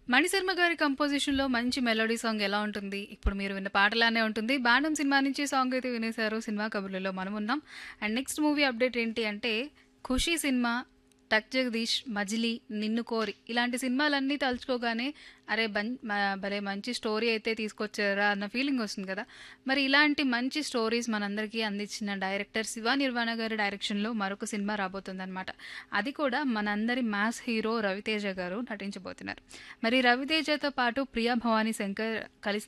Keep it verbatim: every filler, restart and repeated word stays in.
మణిశర్మ గారి కంపోజిషన్‌లో మంచి melody song ఎలా ఉంటుంది? ఇప్పుడు మీరు విన్న పాటలానే ఉంటుంది. 'బాణం' సినిమా నుంచి సాంగ్ అయితే వినేశారు. సినిమా కబుర్లలో మనమున్నాం. అండ్ నెక్స్ట్ మూవీ అప్డేట్ ఏంటి అంటే 'ఖుషి' సినిమా, 'టక్ జగదీష్', 'మజిలీ', 'నిన్ను కోరి' ఇలాంటి సినిమాలన్నీ తలుచుకోగానే అరే! బన్ మ భలే మంచి స్టోరీ అయితే తీసుకొచ్చారా అన్న ఫీలింగ్ వస్తుంది కదా! మరి ఇలాంటి మంచి స్టోరీస్ మనందరికీ అందించిన డైరెక్టర్ 'శివ నిర్వాణ' గారి డైరెక్షన్‌లో మరొక సినిమా రాబోతుందనమాట. అది కూడా మనందరి మాస్ హీరో 'రవితేజ' గారు నటించబోతున్నారు. మరి 'రవితేజ'తో పాటు 'ప్రియా భవాని శంకర్' కలిసి